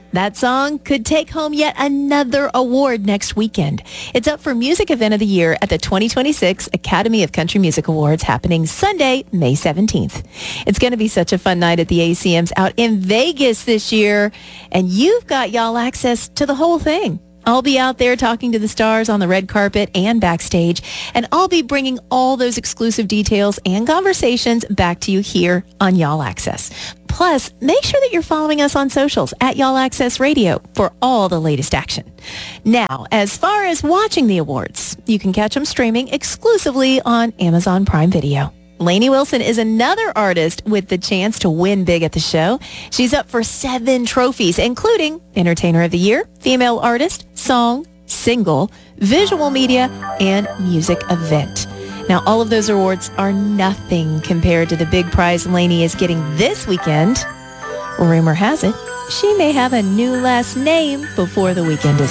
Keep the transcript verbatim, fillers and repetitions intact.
That song could take home yet another award next weekend. It's up for Music Event of the Year at the twenty twenty-six Academy of Country Music Awards happening Sunday, May seventeenth. It's going to be such a fun night at the A C Ms out in Vegas this year, and you've got y'all access to the whole thing. I'll be out there talking to the stars on the red carpet and backstage, and I'll be bringing all those exclusive details and conversations back to you here on Y'all Access. Plus, make sure that you're following us on socials at Y'all Access Radio for all the latest action. Now, as far as watching the awards, you can catch them streaming exclusively on Amazon Prime Video. Lainey Wilson is another artist with the chance to win big at the show. She's up for seven trophies, including Entertainer of the Year, Female Artist, Song, Single, Visual Media, and Music Event. Now, all of those awards are nothing compared to the big prize Lainey is getting this weekend. Rumor has it, she may have a new last name before the weekend is